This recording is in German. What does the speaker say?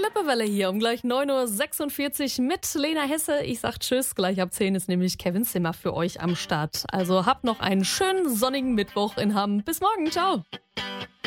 Lippewelle hier um gleich 9.46 Uhr mit Lena Hesse. Ich sag tschüss, gleich ab 10 ist nämlich Kevin Zimmer für euch am Start. Also habt noch einen schönen sonnigen Mittwoch in Hamm. Bis morgen, ciao.